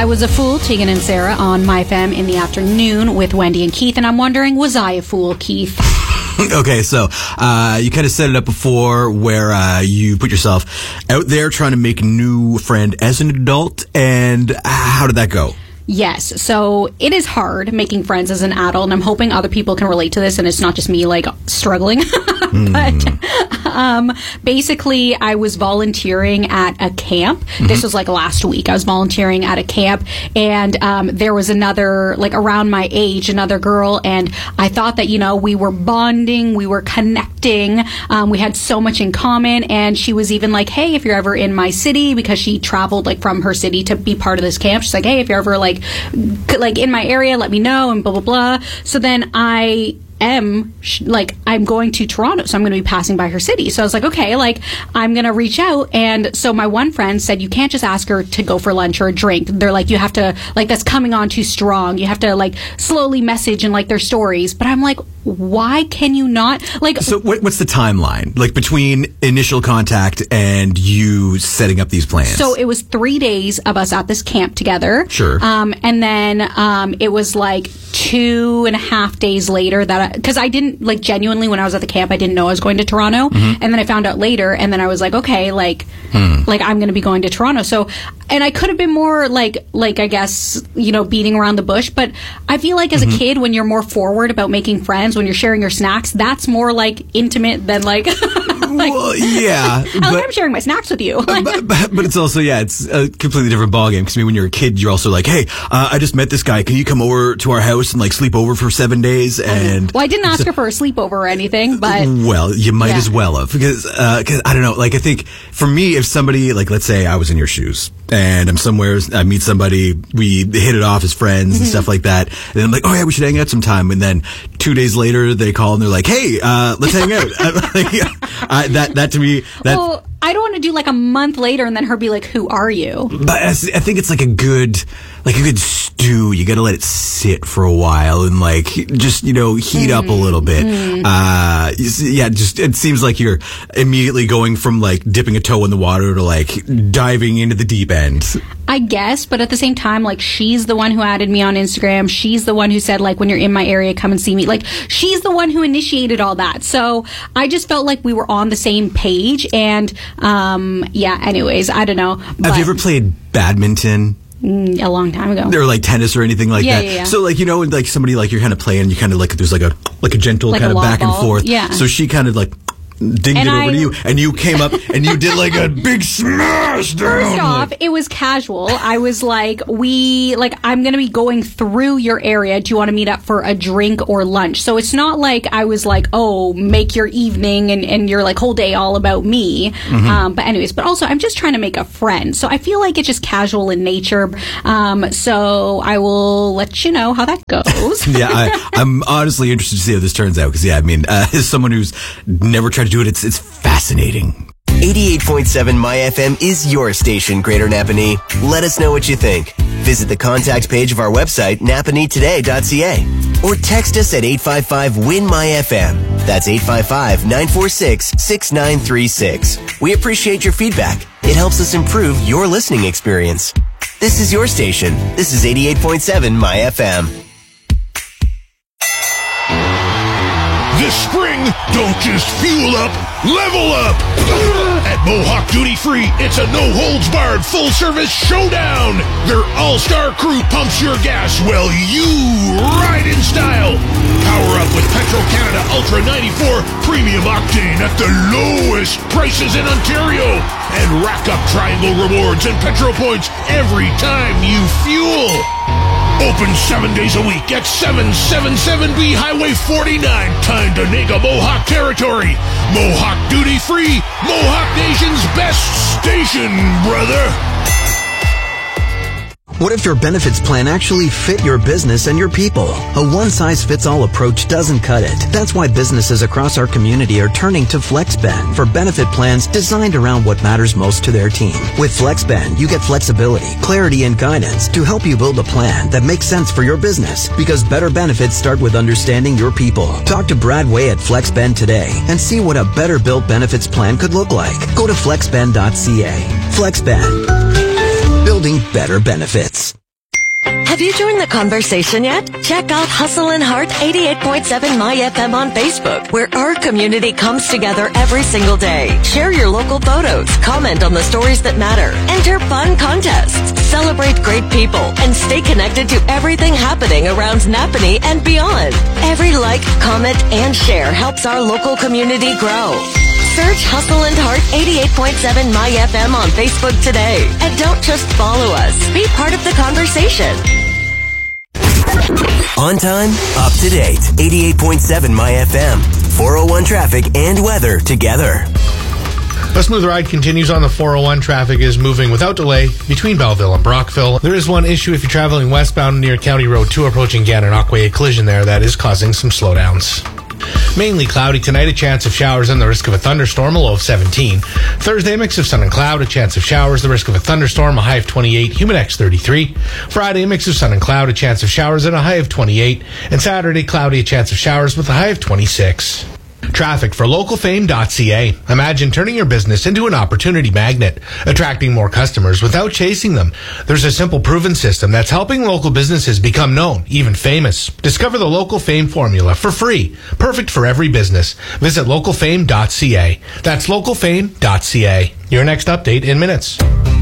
I was a fool, Tegan and Sarah, on My FM in the afternoon with Wendy and Keith, and I'm wondering, was I a fool, Keith? Okay, so you kind of set it up before where you put yourself out there trying to make a new friend as an adult, and how did that go? Yes, so it is hard making friends as an adult, and I'm hoping other people can relate to this, and it's not just me, like, struggling. But basically, I was volunteering at a camp. Mm-hmm. This was, like, last week. I was volunteering at a camp, and there was another, like, around my age, another girl, and I thought that, you know, we were bonding, we were connecting, we had so much in common, and she was even like, hey, if you're ever in my city, because she traveled, like, from her city to be part of this camp, she's like, hey, if you're ever, like in my area, let me know, and blah blah blah. So then I'm going to Toronto, so I'm going to be passing by her city. So I was like, okay, like, I'm going to reach out. And so my one friend said, you can't just ask her to go for lunch or a drink. They're like, you have to, like, that's coming on too strong. You have to, like, slowly message and, like, their stories. But I'm like, why can you not? Like, so what's the timeline, like, between initial contact and you setting up these plans? So it was 3 days of us at this camp together. Sure. And then it was like 2.5 days later that because I didn't, like, genuinely, when I was at the camp, I didn't know I was going to Toronto. Mm-hmm. And then I found out later, and then I was like, okay, like I'm going to be going to Toronto. So, and I could have been more like I guess, you know, beating around the bush, but I feel like as a kid, when you're more forward about making friends, when you're sharing your snacks, that's more, like, intimate than, like, well, yeah. I'm sharing my snacks with you. but it's also, yeah, it's a completely different ballgame. Because, I mean, when you're a kid, you're also like, hey, I just met this guy. Can you come over to our house and, like, sleep over for 7 days? And well, I didn't ask her for a sleepover or anything, but well, you might as well have, because I don't know. Like, I think for me, if somebody, like, let's say I was in your shoes and I'm somewhere, I meet somebody, we hit it off as friends and stuff like that, and then I'm like, oh yeah, we should hang out sometime. And then 2 days later, they call and they're like, hey, let's hang out. That to me, that. Well, I don't want to do, like, a month later and then her be like, who are you? But I think it's like a good stew. You got to let it sit for a while and, like, just, you know, heat up a little bit. Yeah, just, it seems like you're immediately going from, like, dipping a toe in the water to, like, diving into the deep end. I guess, but at the same time, like, she's the one who added me on Instagram. She's the one who said, like, when you're in my area, come and see me. Like, she's the one who initiated all that. So I just felt like we were on the same page. And, yeah, anyways, I don't know. Have you ever played badminton? A long time ago. Or, like, tennis or anything like that. Yeah. So, like, you know, like, somebody, like, you're kind of playing, you kind of, like, there's like a gentle like kind of back ball. And forth. Yeah. So she kind of, like, dinged it over to you, and you came up and you did, like, a big smash down. First off, it was casual. I was like, I'm going to be going through your area. Do you want to meet up for a drink or lunch? So it's not like I was like, oh, make your evening and your, like, whole day all about me. But anyways, but also I'm just trying to make a friend. So I feel like it's just casual in nature. So I will let you know how that goes. Yeah, I'm honestly interested to see how this turns out, because, yeah, I mean, as someone who's never tried to do it, it's fascinating. 88.7 My FM is your station, Greater Napanee. Let us know what you think. Visit the contact page of our website, napaneetoday.ca, or text us at 855-WIN-MY-FM. That's 855-946-6936. We appreciate your feedback. It helps us improve your listening experience. This is your station. This is 88.7 My FM. This spring, don't just fuel up, level up! At Mohawk Duty Free, it's a no-holds-barred full-service showdown! Their all-star crew pumps your gas while you ride in style! Power up with Petro-Canada Ultra 94 Premium Octane at the lowest prices in Ontario! And rack up Triangle rewards and Petro points every time you fuel! Open 7 days a week at 777B Highway 49, Tyndonega, Mohawk Territory. Mohawk Duty Free, Mohawk Nation's best station, brother. What if your benefits plan actually fit your business and your people? A one-size-fits-all approach doesn't cut it. That's why businesses across our community are turning to FlexBand for benefit plans designed around what matters most to their team. With FlexBand, you get flexibility, clarity, and guidance to help you build a plan that makes sense for your business, because better benefits start with understanding your people. Talk to Brad Way at FlexBand today and see what a better built benefits plan could look like. Go to flexband.ca. FlexBand. Building better benefits. Have you joined the conversation yet? Check out Hustle and Heart 88.7 My FM on Facebook, where our community comes together every single day. Share your local photos, comment on the stories that matter, enter fun contests, celebrate great people, and stay connected to everything happening around Napanee and beyond. Every like, comment, and share helps our local community grow. Search Hustle and Heart 88.7 My FM on Facebook today. And don't just follow us. Be part of the conversation. On time, up to date. 88.7 My FM. 401 traffic and weather together. A smooth ride continues on the 401. Traffic is moving without delay between Belleville and Brockville. There is one issue if you're traveling westbound near County Road 2 approaching Gananoque, a collision there that is causing some slowdowns. Mainly cloudy tonight, a chance of showers and the risk of a thunderstorm, a low of 17. Thursday, mix of sun and cloud, a chance of showers, the risk of a thunderstorm, a high of 28, Humidex 33. Friday, mix of sun and cloud, a chance of showers and a high of 28. And Saturday, cloudy, a chance of showers with a high of 26. Traffic for localfame.ca. Imagine turning your business into an opportunity magnet, attracting more customers without chasing them. There's a simple proven system that's helping local businesses become known, even famous. Discover the Local Fame formula for free, perfect for every business. Visit localfame.ca. That's localfame.ca. Your next update in minutes.